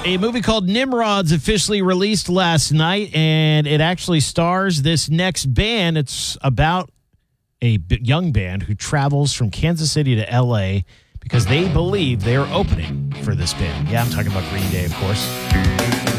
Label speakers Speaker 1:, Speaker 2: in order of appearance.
Speaker 1: A movie called Nimrod's officially released last night, and it actually stars this next band. It's about a young band who travels from Kansas City to L.A. because they believe they are opening for this band. Yeah, I'm talking about Green Day, of course.